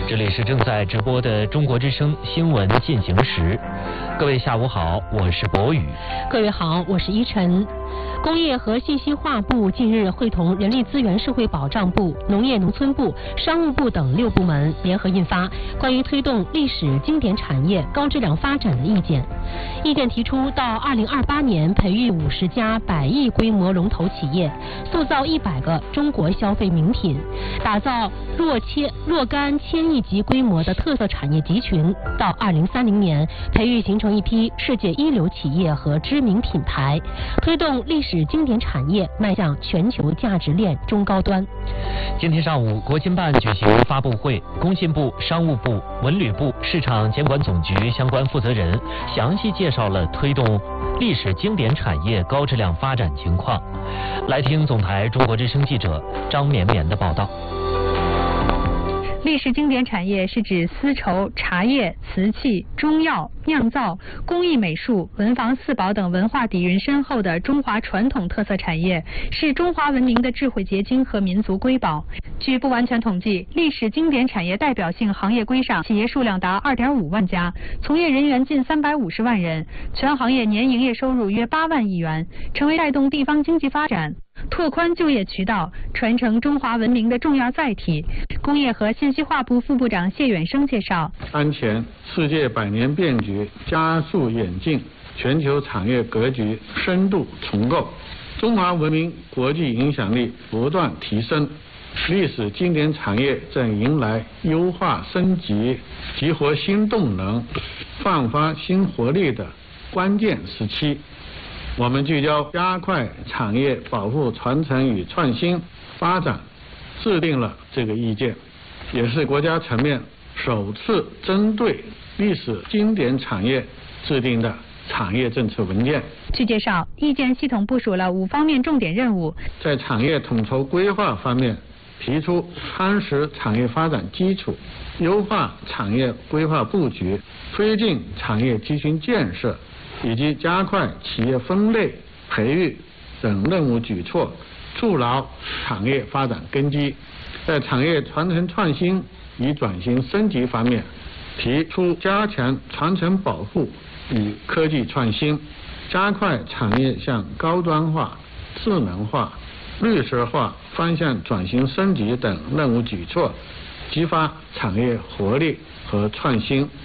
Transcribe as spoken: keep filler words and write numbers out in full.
这里是正在直播的中国之声新闻进行时，各位下午好，我是博宇。 各位好，我是依晨。工业和信息化部近日会同人力资源社会保障部、农业农村部、商务部等六部门联合印发《关于推动历史经典产业高质量发展的意见》。意见提出，到二零二八年培育五十家百亿规模龙头企业，塑造一百个中国消费名品，打造若千若干千亿级规模的特色产业集群。到二零三零年，培育形成一批世界一流企业和知名品牌，推动历史经典产业迈向全球价值链中高端。 今天上午，国新办举行发布会，工信部、商务部、文旅部、市场监管总局相关负责人详细介绍了推动历史经典产业高质量发展情况。来听总台中国之声记者张绵绵的报道。 历史经典产业是指丝绸、茶叶、瓷器、中药、酿造、工艺美术、文房四宝等文化底蕴深厚的中华传统特色产业，是中华文明的智慧结晶和民族瑰宝。据不完全统计，历史经典产业代表性行业规上企业数量达 二点五万家，从业人员近三百五十万人，全行业年营业收入约八万亿元，成为带动地方经济发展、拓宽就业渠道、传承中华文明的重要载体。工业和信息化部副部长谢远生介绍， 当前世界百年变局加速演进，全球产业格局深度重构，中华文明国际影响力不断提升，历史经典产业正迎来优化升级、激活新动能、焕发新活力的关键时期。我们聚焦加快产业保护、传承与创新发展，制定了这个意见，也是国家层面首次针对历史经典产业制定的产业政策文件。 据介绍，意见系统部署了五方面重点任务。 在产业统筹规划方面，提出夯实产业发展基础，优化产业规划布局，推进产业集群建设，以及加快企业分类、培育等任务举措，筑牢产业发展根基。在产业传承创新与转型升级方面，提出加强传承保护与科技创新，加快产业向高端化、智能化、绿色化方向转型升级等任务举措，激发产业活力和创新。